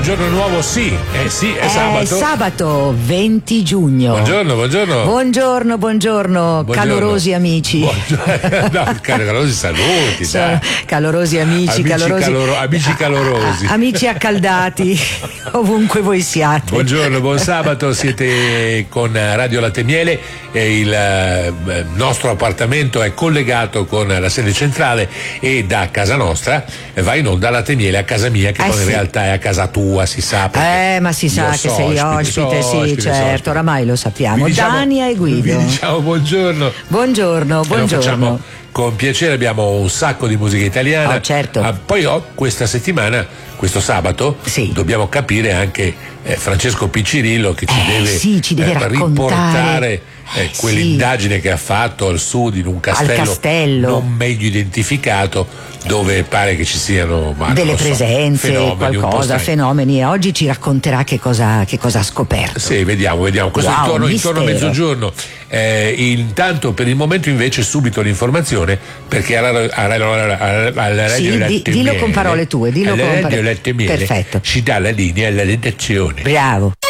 giorno nuovo, sì, è sabato. È sabato 20 giugno. Buongiorno, calorosi amici. No, calorosi saluti, dai. Calorosi amici, calorosi. Amici accaldati, ovunque voi siate. Buongiorno, buon sabato, siete con Radio Latte e Miele e il nostro appartamento è collegato con la sede centrale e da casa nostra va in onda Latte e Miele a casa mia, che poi in realtà è a casa tua, si sa. Ma si sa che sei ospite, certo, oramai lo sappiamo. Dania e Guido. Vi diciamo buongiorno. Buongiorno. Facciamo con piacere, abbiamo un sacco di musica italiana. Certo. Poi questa settimana, questo sabato, dobbiamo capire anche Francesco Piccirillo che ci deve riportare quell'indagine che ha fatto al sud in un castello non meglio identificato, dove pare che ci siano delle presenze, fenomeni, e oggi ci racconterà che cosa ha scoperto. Sì, vediamo. Questo intorno a mezzogiorno. Intanto per il momento invece subito l'informazione, perché alla radio Latte dillo con parole tue, Radio Latte e Miele perfetto, ci dà la linea alla redazione. Bravo.